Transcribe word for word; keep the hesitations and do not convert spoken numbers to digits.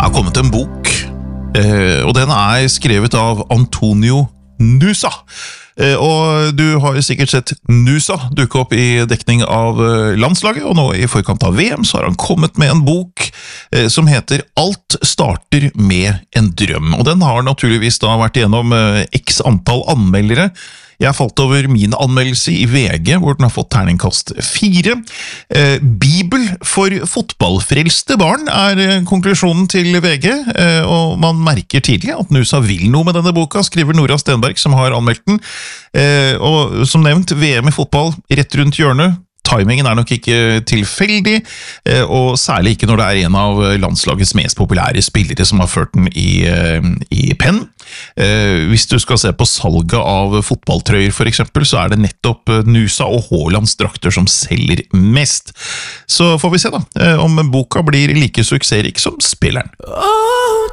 har kommet en bok, eh, og den er skrevet av Antonio Nusa. Eh, og du har sikkert sett Nusa dukke opp i dekning av eh, landslaget, og nå i forkant av V M så har han kommet med en bok eh, som heter Alt starter med en drøm. Og den har naturligvis da vært gjennom eh, x antall anmeldere. Jeg falt over min anmeldelse i V G, hvor den har fått terningkast fire. Eh, Bibel for fotballfrelste barn er eh, konklusjonen til V G, eh, og man merker tidlig at Nusa vil noe med denne boka, skriver Nora Stenberg, som har anmeldt den. Eh, og som nevnt, V M i fotball rett rundt hjørnet. Timingen er nok ikke tilfeldig, eh, og særlig ikke når det er en av landslagets mest populære spillere som har ført den i, eh, i penn. Eh, hvis du skal se på salget av fotballtrøyer for eksempel, så er det nettopp Nusa og Haalands drakter som selger mest. Så får vi se da, eh, om boka blir like suksessrik som spilleren.